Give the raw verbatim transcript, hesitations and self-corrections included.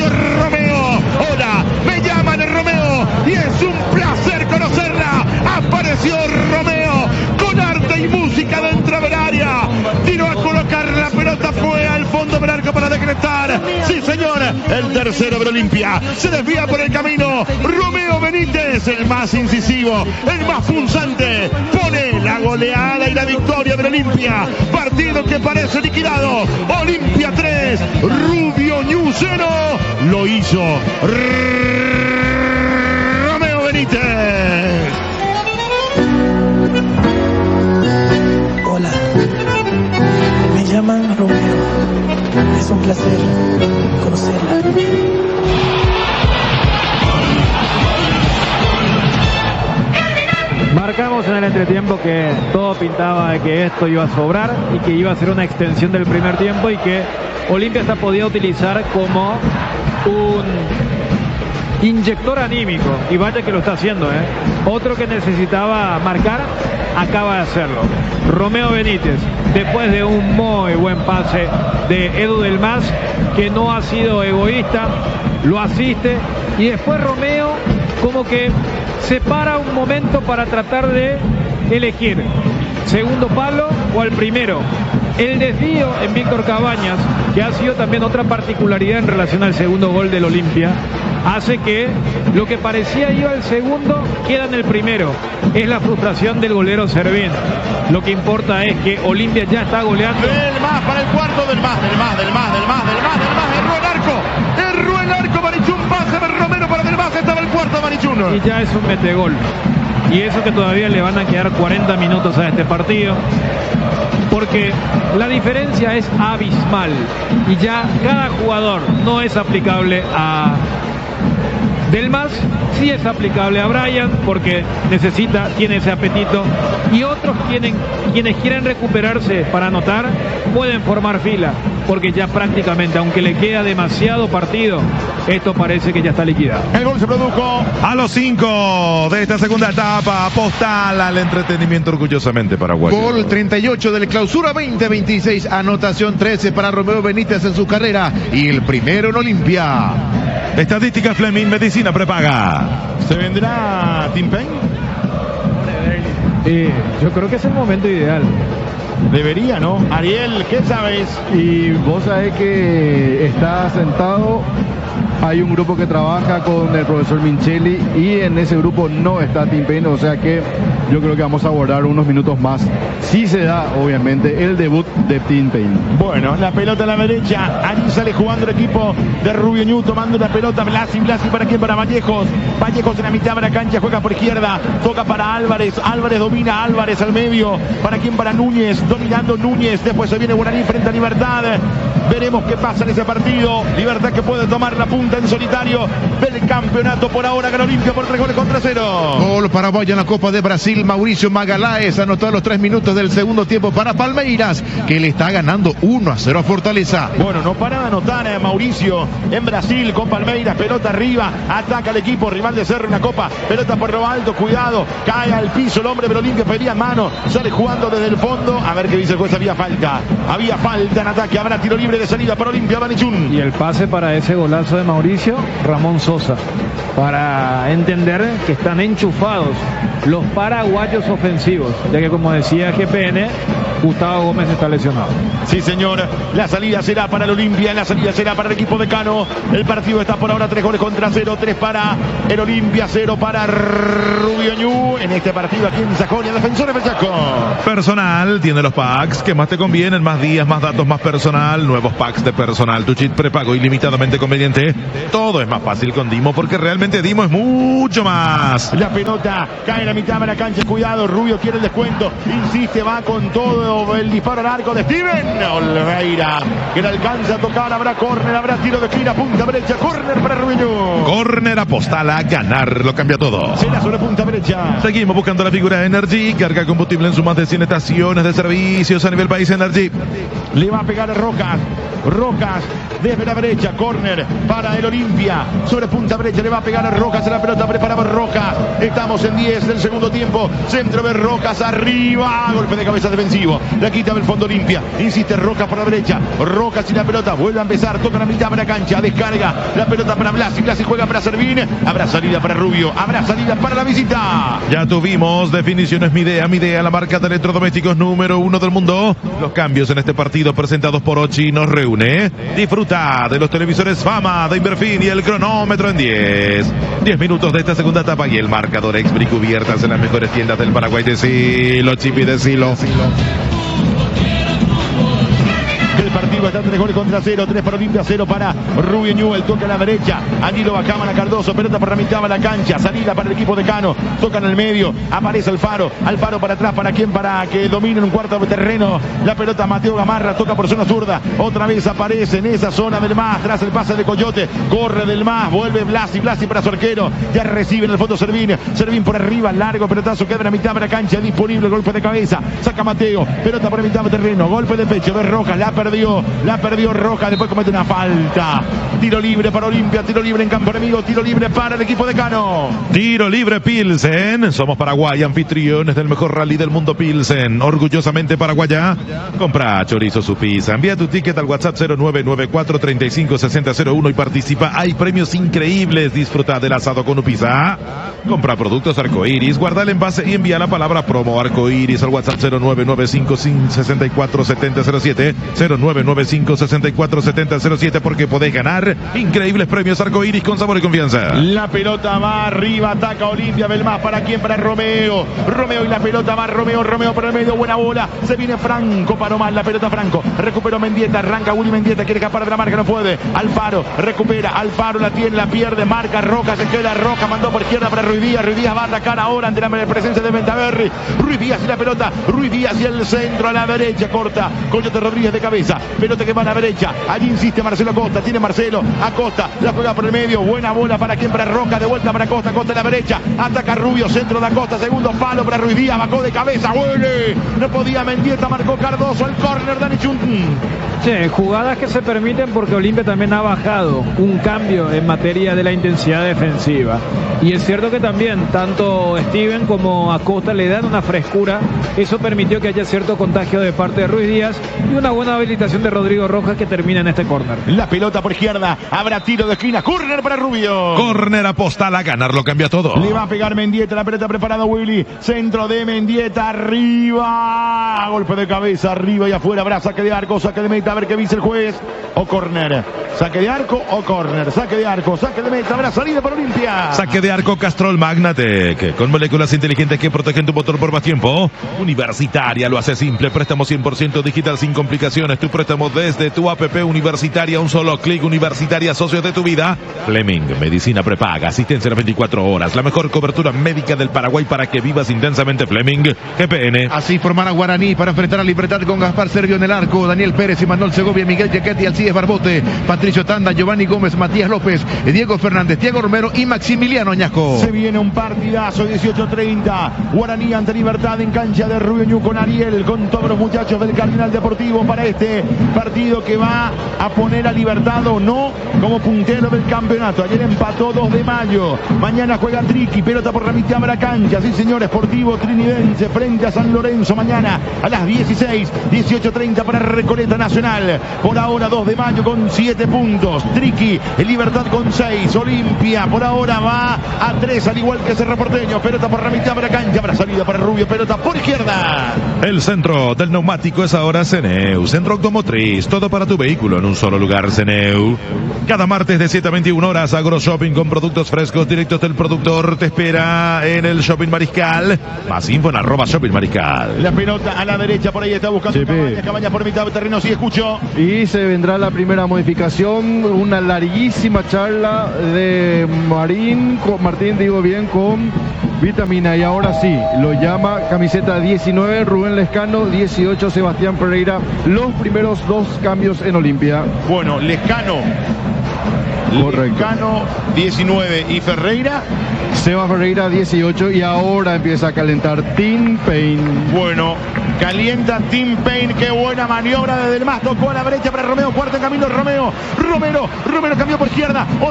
Romeo. Hola, me llaman Romeo y es un placer conocerla. Apareció Romeo con arte y música dentro del área. Tiró a colocar la pelota, fue al fondo del arco para decretar. Sí, señor, el tercero de Olimpia. Se desvía por el camino. Romeo Benítez, el más incisivo, el más punzante. Pone la goleada y la victoria de Olimpia. Partido que parece liquidado. Olimpia tres, Rubio Ñu cero. Lo hizo Romeo Benítez. Hola, me llaman Romeo. Es un placer conocerla. Marcamos en el entretiempo que todo pintaba de que esto iba a sobrar y que iba a ser una extensión del primer tiempo y que Olimpia se podía utilizar como un inyector anímico, y vaya que lo está haciendo, ¿eh? Otro que necesitaba marcar acaba de hacerlo. Romeo Benítez, después de un muy buen pase de Edu Del Mas, que no ha sido egoísta, lo asiste, y después Romeo como que se para un momento para tratar de elegir segundo palo o al primero. El desvío en Víctor Cabañas, que ha sido también otra particularidad en relación al segundo gol del Olimpia, hace que lo que parecía iba al segundo queda en el primero. Es la frustración del golero Servín. Lo que importa es que Olimpia ya está goleando. Del Mas para el cuarto, del Mas, del Mas, del Mas, del Mas, del Mas, del Mas, erró el arco, erró el arco, Marichún, pase de Romero para del Mas, estaba el cuarto Marichún. Y ya es un metegol. Y eso que todavía le van a quedar cuarenta minutos a este partido, porque la diferencia es abismal y ya cada jugador no es aplicable a Del Mas, sí es aplicable a Brian porque necesita, tiene ese apetito, y otros tienen, quienes quieren recuperarse para anotar pueden formar fila, porque ya prácticamente, aunque le queda demasiado partido, esto parece que ya está liquidado. El gol se produjo a los cinco de esta segunda etapa. Postal al entretenimiento orgullosamente paraguayo. Gol treinta y ocho del Clausura veinte veintiséis, anotación trece para Romeo Benítez en su carrera y el primero en Olimpia. Estadística Fleming, medicina prepaga. ¿Se vendrá Tim Payne? Eh, yo creo que es el momento ideal. Debería, ¿no? Ariel, ¿qué sabes? Y vos sabés que está sentado, hay un grupo que trabaja con el profesor Micheli y en ese grupo no está Tim Payne, o sea que yo creo que vamos a abordar unos minutos más. Si se da, obviamente, el debut de Tim Payne. Bueno, la pelota a la derecha, ahí sale jugando el equipo de Rubio Ñu, tomando la pelota, Blasi, Blasi, ¿para quién? Para Vallejos, Vallejos en la mitad de la cancha, juega por izquierda, toca para Álvarez, Álvarez domina, Álvarez al medio, ¿para quién? Para Núñez, dominando Núñez, después se viene Guaraní frente a Libertad, veremos qué pasa en ese partido, Libertad que puede tomar la punta en solitario del campeonato, por ahora gana Olimpia por tres goles contra cero. Gol paraguayo en la Copa de Brasil, Mauricio Magaláes anotó a los tres minutos del segundo tiempo para Palmeiras, que le está ganando uno a cero a Fortaleza. Bueno, no para de anotar eh, Mauricio en Brasil con Palmeiras, pelota arriba, ataca el equipo rival de Cerro en la Copa, pelota por lo alto, cuidado, cae al piso el hombre, pero Olimpia pedía mano, sale jugando desde el fondo, a ver qué dice el juez, había falta, había falta en ataque, habrá tiro libre de salida para Olimpia, Manichún. Y el pase para ese golazo de Mauricio, Ramón Sosa, para entender que están enchufados los paraguayos ofensivos, ya que como decía G P N, Gustavo Gómez está lesionado. Sí, señor, la salida será para el Olimpia, la salida será para el equipo de Cano, el partido está por ahora tres goles contra cero, tres para el Olimpia, cero para Rubio Ñu, en este partido aquí en Sajonia, Defensores del Chaco. Personal, tiene los packs que más te convienen, más días, más datos, más personal, nuevos packs de personal, tu chip prepago ilimitadamente conveniente, todo es más fácil con Dimo, porque realmente Dimo es mucho más. La pelota cae en la mitad de la cancha, cuidado, Rubio quiere el descuento, insiste, va con todo el disparo al arco de Steven Olveira, que le alcanza a tocar, habrá córner, habrá tiro de esquina, punta derecha, córner para Rubio Ñu. Córner, Postal a ganar, lo cambia todo. Será sobre punta derecha. Seguimos buscando la figura de Energy, carga combustible en sus más de cien estaciones de servicios a nivel país. Energy le va a pegar a Rocas, Rocas desde la derecha, córner para el Olimpia, sobre punta derecha, le va a pegar a Rocas en la pelota, preparamos Roca, estamos en diez del segundo tiempo, centro de Rocas, arriba, golpe de cabeza defensivo, Cano. La quita del fondo Olimpia. Insiste Roca por la derecha. Roca sin la pelota. Vuelve a empezar. Toca la mitad de la cancha. Descarga la pelota para Blasi. Blasi juega para Servín. Habrá salida para Rubio. Habrá salida para la visita. Ya tuvimos definiciones Midea. Midea, la marca de electrodomésticos número uno del mundo. Los cambios en este partido presentados por Ochi nos reúne. Disfruta de los televisores Fama de Inverfin y el cronómetro en diez. diez minutos de esta segunda etapa y el marcador Exbri cubiertas en las mejores tiendas del Paraguay. Decilo, Chipi, decilo. El partido está tres goles contra cero, tres para Olimpia, cero para Rubio Newell. Toca a la derecha, Anilo Bacámara Cardoso, pelota por la mitad de la cancha, salida para el equipo de Cano, toca en el medio, aparece Alfaro, Alfaro para atrás, ¿para quién? Para que domine en un cuarto de terreno, la pelota Mateo Gamarra, toca por zona zurda, otra vez aparece en esa zona del Más, tras el pase de Coyote, corre del Más, vuelve Blasi, Blasi para su arquero, ya recibe en el fondo Servín, Servín por arriba, largo pelotazo, queda en la mitad de la cancha, disponible, golpe de cabeza, saca Mateo, pelota por la mitad de terreno, golpe de pecho de Rojas, la perdió, la perdió Rojas, después comete una falta. Tiro libre para Olimpia, tiro libre en campo enemigo, tiro libre para el equipo de Cano. Tiro libre Pilsen. Somos Paraguay, anfitriones del mejor rally del mundo Pilsen. Orgullosamente paraguaya. Compra chorizo su pizza. Envía tu ticket al WhatsApp cero nueve nueve cuatro tres cinco seis cero cero uno y participa. Hay premios increíbles. Disfruta del asado con Upisa. Compra productos arcoiris, guarda el envase y envía la palabra promo arcoiris al WhatsApp cero nueve nueve cinco seis cuatro siete cero cero siete cero nueve nueve cinco seis cuatro siete cero cero siete porque podés ganar increíbles premios arcoiris con sabor y confianza. La pelota va arriba, ataca Olimpia, Belmás, ¿para quién? Para Romeo. Romeo y la pelota va Romeo, Romeo por el medio, buena bola. Se viene Franco, paró mal la pelota Franco. Recuperó Mendieta, arranca Willy Mendieta, quiere escapar de la marca, no puede. Alfaro, recupera, Alfaro la tiene, la pierde, marca Roca, se queda Roca, mandó por izquierda para Ruiz Díaz. Ruiz Díaz va a atacar ahora ante la presencia de Ventaverri. Ruiz Díaz y la pelota, Ruiz Díaz y el centro a la derecha, corta. Coyote Rodríguez de cabeza, pelota que va a la derecha. Allí insiste Marcelo Acosta, tiene Marcelo, Acosta, la juega por el medio, buena bola para quien, para Roca, de vuelta para Acosta, Acosta a la derecha, ataca Rubio, centro de Acosta, segundo palo para Ruiz Díaz, bajó de cabeza, huele, no podía Mendieta, marcó Cardoso, el córner, Dani Chuntin. Sí, jugadas que se permiten porque Olimpia también ha bajado un cambio en materia de la intensidad defensiva. Y es cierto que también tanto Steven como Acosta le dan una frescura. Eso permitió que haya cierto contagio de parte de Ruiz Díaz y una buena habilitación de Rodrigo Rojas que termina en este córner. La pelota por izquierda, habrá tiro de esquina, córner para Rubio. Córner apostal a ganar, lo cambia todo. Le va a pegar Mendieta, la pelota preparada Willy, centro de Mendieta, arriba, golpe de cabeza, arriba y afuera, habrá saque de arco, saque de meta, a ver qué dice el juez, o córner, saque de arco o córner, saque de arco, saque de meta, habrá salida para Olimpia. Saque de arco Castrol Magnatec, con moléculas inteligentes que protegen tu motor por más tiempo. Universitaria lo hace simple, préstamo cien por ciento digital sin complicaciones, tu préstamo desde tu app Universitaria, un solo clic, Universitaria, socios de tu vida. Fleming, medicina prepaga, asistencia a las veinticuatro horas, la mejor cobertura médica del Paraguay para que vivas intensamente. Fleming, G P N. Así formará Guaraní para enfrentar a Libertad con Gaspar Sergio en el arco, Daniel Pérez y Manuel Segovia, Miguel Yequetti, Alcides Barbote, Patricio Tanda, Giovanni Gómez, Matías López, Diego Fernández, Diego Romero y Maximiliano Añasco. Se viene un partidazo, dieciocho treinta, Guaraní ante Libertad en cancha de Rubio Ñu con Ariel, con todos los muchachos del Cardinal Deportivo para este partido que va a poner a Libertad o no como puntero del campeonato. Ayer empató dos de mayo, mañana juega Triqui, pelota por la mitad de la cancha, sí señor, Sportivo Trinidense frente a San Lorenzo mañana a las dieciséis, dieciocho treinta para Recoleta Nacional. Por ahora dos de mayo con siete puntos, Triqui, Libertad con seis, Olimpia por ahora va a tres al igual que Cerro Porteño, pelota por la mitad de la cancha, para salida para Rubio, pelota por izquierda. El centro del neumático es ahora Ceneu, centro automotriz, todo para tu vehículo en un solo lugar. Ceneu. Cada martes de siete a veintiuna horas, Agro Shopping con productos frescos directos del productor te espera en el Shopping Mariscal. Más info en arroba Shopping Mariscal. La pelota a la derecha, por ahí está buscando Cabañas, Cabañas por mitad de terreno, sí escucho. Y se vendrá la primera modificación, una larguísima charla de Marín, con Martín, digo bien, con Vitamina, y ahora sí, lo llama camiseta diecinueve, Rubén Lescano, dieciocho, Sebastián Pereira, los primeros dos cambios en Olimpia. Bueno, Lescano, Correcto. Lescano diecinueve y Ferreira. Seba Ferreira dieciocho y ahora empieza a calentar Tim Payne. Bueno, calienta Tim Payne, qué buena maniobra desde el más, tocó a la derecha para Romeo, cuarto en camino Romeo, Romero, Romero cambió por izquierda.